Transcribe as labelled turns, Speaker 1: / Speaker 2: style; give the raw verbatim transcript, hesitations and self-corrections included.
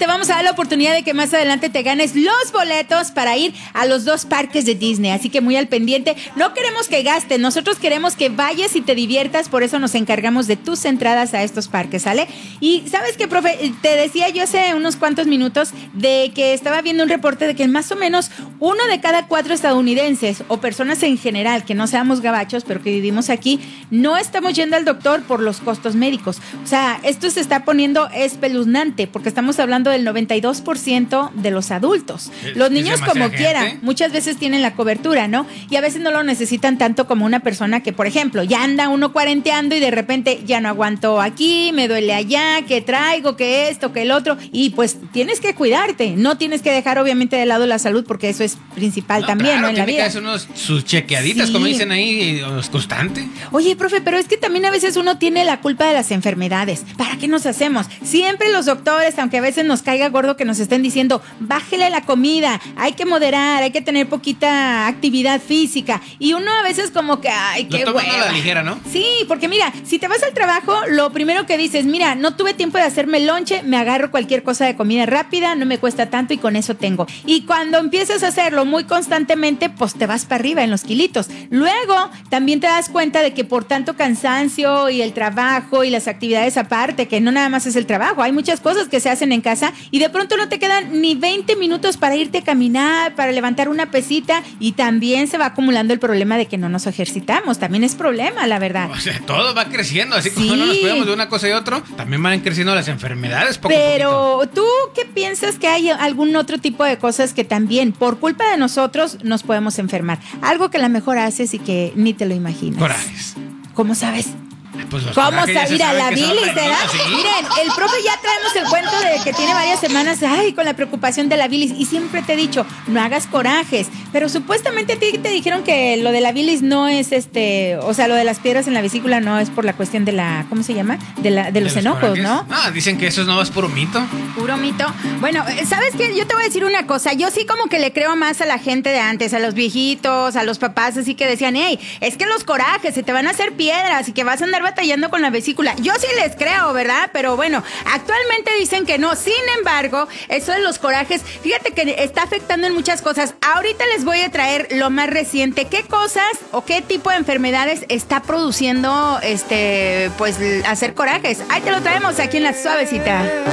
Speaker 1: te vamos a dar la oportunidad de que más adelante te ganes los boletos para ir a los dos parques de Disney. Así que muy al pendiente. No queremos que gastes, nosotros queremos que vayas y te diviertas. Por eso nos encargamos de tus entradas a estos parques, ¿sale? Y ¿sabes qué, profe? Te decía yo hace unos cuantos minutos de que estaba viendo un reporte de que más o menos uno de cada cuatro estadounidenses o personas en general, que no seamos gabachos, pero que vivimos aquí, no estamos yendo al doctor por los costos médicos. O sea, esto se está poniendo espeluznante porque estamos hablando del noventa y dos por ciento de los adultos. Los niños como quiera, muchas veces tienen la cobertura, ¿no? Y a veces no lo necesitan tanto como una persona que, por ejemplo, ya anda uno cuarenteando y de repente ya no aguanto aquí, me duele allá, que traigo, que esto, que el otro. Y pues tienes que cuidarte. No tienes que dejar obviamente de lado la salud porque eso es principal no, también,
Speaker 2: claro,
Speaker 1: ¿no? En la vida.
Speaker 2: Tiene que hacer unos, sus chequeaditas, sí, como dicen ahí, constante.
Speaker 1: Oye, profe, pero es que también a veces uno tiene la culpa de las enfermedades. ¿Para qué nos hacemos? Siempre los doctores, aunque a veces nos caiga gordo que nos estén diciendo, bájele la comida, hay que moderar, hay que tener poquita actividad física. Y uno a veces como que, ay, qué
Speaker 2: hueva. Lo toman a la ligera, ¿no?
Speaker 1: Sí, porque mira, si te vas al trabajo, lo primero que dices, mira, no tuve tiempo de hacerme lonche, me agarro cualquier cosa de comida rápida, no me cuesta tanto y con eso tengo. Y cuando empiezas a hacerlo muy constantemente, pues te vas para arriba en los kilitos. Luego, también te das cuenta de que por tanto cansancio y el trabajo y las actividades aparte, que no nada más es el trabajo, hay muchas cosas que se hacen en casa y de pronto no te quedan ni veinte minutos para irte a caminar, para levantar una pesita y también se va acumulando el problema de que no nos ejercitamos. También es problema, la verdad.
Speaker 2: O sea, todo va creciendo, así como sí. No nos cuidamos de una cosa y otra, también van creciendo las enfermedades poco
Speaker 1: Pero,
Speaker 2: a poquito.
Speaker 1: ¿tú qué piensas que hay algún otro tipo de cosas que también, por culpa de nosotros, nos podemos enfermar? Algo que a lo mejor haces y que ni te lo imaginas.
Speaker 2: Corajes.
Speaker 1: ¿Cómo sabes?
Speaker 2: Pues
Speaker 1: ¿Cómo salir a la bilis, verdad?
Speaker 2: ¿Sí?
Speaker 1: Miren, el profe ya traemos el cuento de que tiene varias semanas, ay, con la preocupación de la bilis. Y siempre te he dicho, no hagas corajes. Pero supuestamente a ti te dijeron que lo de la bilis no es este, o sea, lo de las piedras en la vesícula no es por la cuestión de la, ¿cómo se llama? De la, de los, ¿De los enojos, corajes? ¿No?
Speaker 2: Ah, dicen que eso no es puro mito.
Speaker 1: Puro mito. Bueno, ¿sabes qué? Yo te voy a decir una cosa. Yo sí como que le creo más a la gente de antes, a los viejitos, a los papás, así que decían, hey, es que los corajes se te van a hacer piedras y que vas a andar batallando con la vesícula. Yo sí les creo, ¿verdad? Pero bueno, actualmente dicen que no. Sin embargo, eso de los corajes, fíjate que está afectando en muchas cosas. Ahorita les voy a traer lo más reciente. ¿Qué cosas o qué tipo de enfermedades está produciendo este, pues, hacer corajes? Ahí te lo traemos aquí en La Suavecita.